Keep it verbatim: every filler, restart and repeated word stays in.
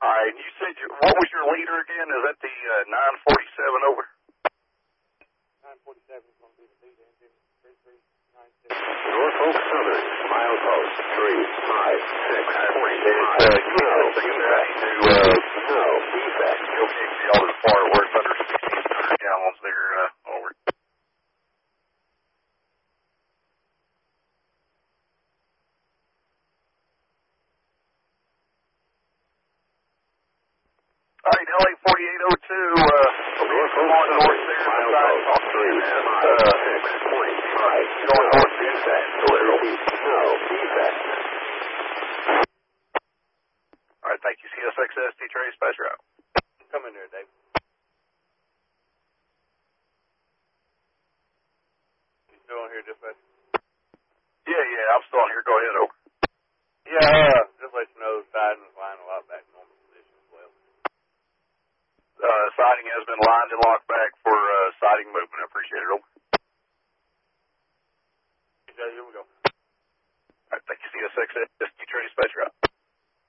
All right, you said, you, what was your leader again? Is that the uh, nine forty-seven over? nine forty-seven is going to be the lead engine, three three nine six. Norfolk Southern, milepost three five six point five. Uh, you no, defect. To, uh, no, defect. You'll get the other part where it's under sixteen hundred gallons there, uh, over. All right, L A forty-eight oh two, uh, Norfolk on north Southern, there, milepost three five six point five. going north defect, so it'll be no, defect. all right, thank you. C S X S T Trace, pass route. Come in there, Dave. You still on here, dispatch? Yeah, yeah, I'm still on here. Go ahead, over. Yeah, uh, just let you know, siding is lying a lot back in normal position as well. Uh, siding has been lined and locked back for uh, siding movement. I appreciate it, over. Okay, here we go. All right, thank you. C S X S T Trace, pass route.